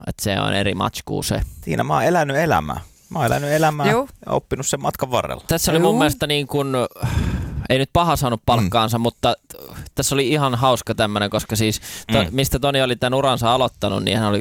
Että se on eri matskuu se. Tiina, mä oon elänyt elämää. Ja oppinut sen matkan varrella. Tässä oli mun mielestä niin kuin, ei nyt paha saanut palkkaansa, mutta tässä oli ihan hauska tämmöinen, koska siis mistä Toni oli tämän uransa aloittanut, niin hän oli